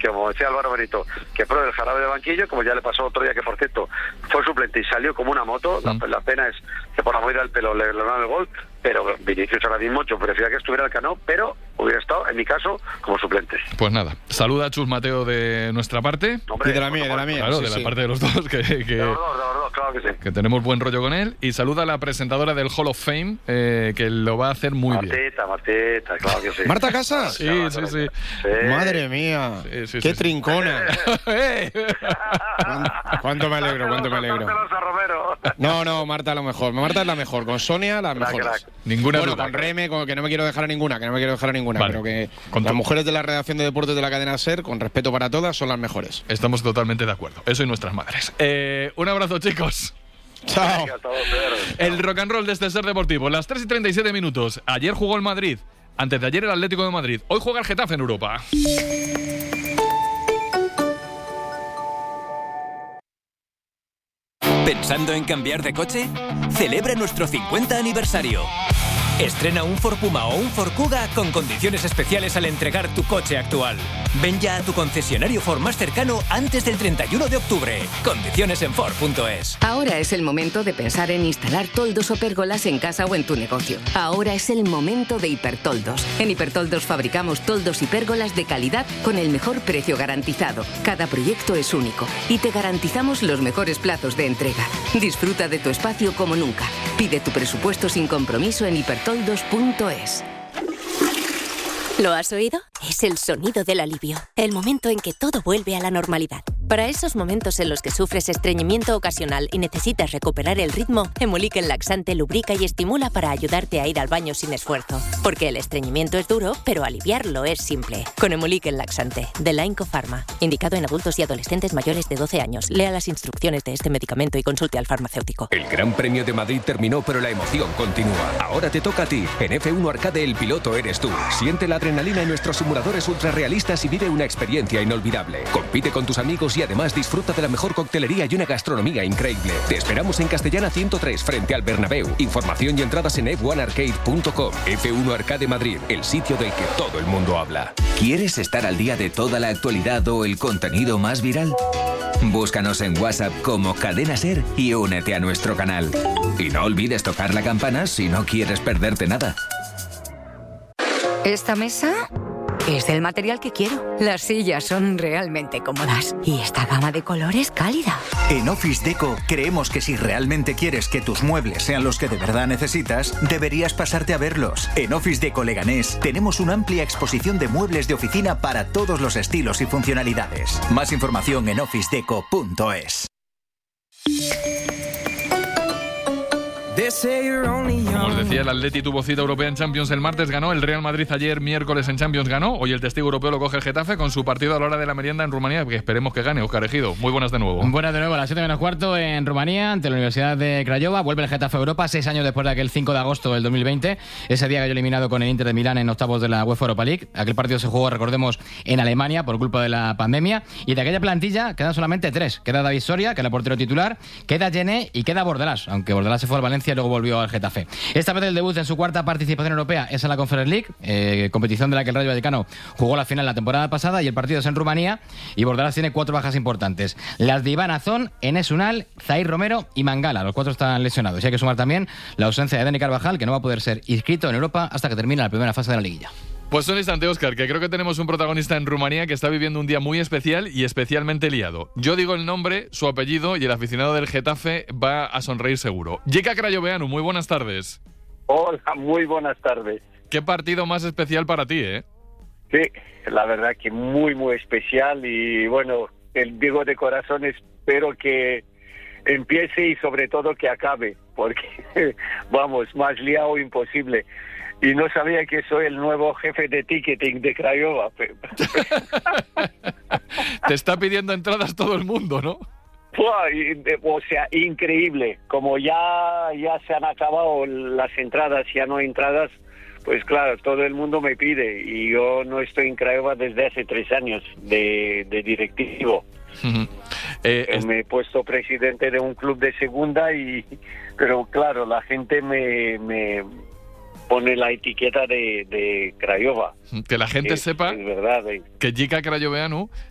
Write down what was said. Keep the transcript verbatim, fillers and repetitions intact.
como decía Álvaro Benito, que pruebe el jarabe de banquillo, como ya le pasó otro día, que por cierto fue suplente y salió como una moto. La, la pena es que por la movida del pelo le ganaron el gol, pero Vinicius ahora mismo yo prefería que estuviera el Cano, pero hubiera estado, en mi caso, como suplente. Pues nada, saluda a Chus Mateo de nuestra parte. Hombre, y de la mía, de la mía. Claro, sí, de la sí. parte de los dos, que, que, de los dos, de los dos, claro que sí. que tenemos buen rollo con él. Y saluda a la presentadora del Hall of Fame, eh, que lo va a hacer muy Martita, bien. Martita, Martita, claro que sí. ¿Marta Casas? Sí, sí, sí. Sí. Madre mía, Sí, sí, qué sí. trincona. ¡Eh! ¿Cuánto, cuánto me alegro, cuánto me alegro. Dártelos a Romero. No, no, Marta lo mejor. Marta es la mejor. Con Sonia, las Crack, mejores. crack. Ninguna Bueno, duda. con Reme, con que no me quiero dejar a ninguna, que no me quiero dejar a ninguna. Vale. Pero que Con las tu- mujeres de la redacción de deportes de la cadena SER, con respeto para todas, son las mejores. Estamos totalmente de acuerdo. Eso y nuestras madres. Eh, un abrazo, chicos. Chao. Venga, hasta luego, Pedro. El rock and roll de este Ser Deportivo. Las tres y treinta y siete minutos. Ayer jugó el Madrid. Antes de ayer el Atlético de Madrid. Hoy juega el Getafe en Europa. ¿Pensando en cambiar de coche? Celebra nuestro cincuenta aniversario. Estrena un Ford Puma o un Ford Kuga con condiciones especiales al entregar tu coche actual. Ven ya a tu concesionario Ford más cercano antes del treinta y uno de octubre. Condiciones en Ford punto es. Ahora es el momento de pensar en instalar toldos o pérgolas en casa o en tu negocio. Ahora es el momento de Hipertoldos. En Hipertoldos fabricamos toldos y pérgolas de calidad con el mejor precio garantizado. Cada proyecto es único y te garantizamos los mejores plazos de entrega. Disfruta de tu espacio como nunca. Pide tu presupuesto sin compromiso en hipertoldos punto es. ¿Lo has oído? Es el sonido del alivio, el momento en que todo vuelve a la normalidad. Para esos momentos en los que sufres estreñimiento ocasional y necesitas recuperar el ritmo, Hemulique el laxante lubrica y estimula para ayudarte a ir al baño sin esfuerzo. Porque el estreñimiento es duro, pero aliviarlo es simple. Con Hemulique el laxante, de la Incofarma. Indicado en adultos y adolescentes mayores de doce años. Lea las instrucciones de este medicamento y consulte al farmacéutico. El Gran Premio de Madrid terminó, pero la emoción continúa. Ahora te toca a ti. En F uno Arcade el piloto eres tú. Siente la adrenalina en nuestros simuladores ultrarrealistas y vive una experiencia inolvidable. Compite con tus amigos y además disfruta de la mejor coctelería y una gastronomía increíble. Te esperamos en Castellana ciento tres frente al Bernabéu. Información y entradas en F uno arcade punto com. F uno Arcade Madrid, el sitio del que todo el mundo habla. ¿Quieres estar al día de toda la actualidad o el contenido más viral? Búscanos en WhatsApp como Cadena Ser y únete a nuestro canal. Y no olvides tocar la campana si no quieres perderte nada. Esta mesa es del material que quiero. Las sillas son realmente cómodas y esta gama de colores cálida. En Office Deco creemos que si realmente quieres que tus muebles sean los que de verdad necesitas, deberías pasarte a verlos. En Office Deco Leganés tenemos una amplia exposición de muebles de oficina para todos los estilos y funcionalidades. Más información en office deco punto es. Como os decía, el Atleti tuvo cita europea en Champions el martes, ganó. El Real Madrid ayer, miércoles, en Champions ganó. Hoy el testigo europeo lo coge el Getafe con su partido a la hora de la merienda en Rumanía, que esperemos que gane. Óscar Ejido, muy buenas de nuevo. Buenas de nuevo, a las siete menos cuarto en Rumanía, ante la Universidad de Craiova. Vuelve el Getafe a Europa, seis años después de aquel cinco de agosto del dos mil veinte. Ese día cayó eliminado con el Inter de Milán en octavos de la UEFA Europa League. Aquel partido se jugó, recordemos, en Alemania por culpa de la pandemia. Y de aquella plantilla quedan solamente tres. Queda David Soria, que era el portero titular, queda Gené y queda Bordalás, aunque Bordalás se fue al Valencia y luego volvió al Getafe. Esta vez el debut en su cuarta participación europea es en la Conference League, eh, competición de la que el Rayo Vallecano jugó la final la temporada pasada, y el partido es en Rumanía, y Bordalás tiene cuatro bajas importantes. Las de Iván Azón, Enes Unal, Zair Romero y Mangala. Los cuatro están lesionados. Y hay que sumar también la ausencia de Dani Carvajal, que no va a poder ser inscrito en Europa hasta que termine la primera fase de la liguilla. Pues un instante, Óscar, que creo que tenemos un protagonista en Rumanía que está viviendo un día muy especial y especialmente liado. Yo digo el nombre, su apellido, y el aficionado del Getafe va a sonreír seguro. Jika Crayoveanu, muy buenas tardes. Hola, muy buenas tardes. Qué partido más especial para ti, ¿eh? Sí, la verdad que muy, muy especial, y bueno, el digo de corazón, espero que empiece y sobre todo que acabe, porque vamos, más liado imposible. Y no sabía que soy el nuevo jefe de ticketing de Craiova. Te está pidiendo entradas todo el mundo, ¿no? O sea, increíble. Como ya, ya se han acabado las entradas, ya no hay entradas, pues claro, todo el mundo me pide. Y yo no estoy en Craiova desde hace tres años de, de directivo. Uh-huh. eh, es... Me he puesto presidente de un club de segunda, y pero claro, la gente me... me pone la etiqueta de, de Craiova. Que la gente es, sepa es verdad, eh. que Jika Crayoveanu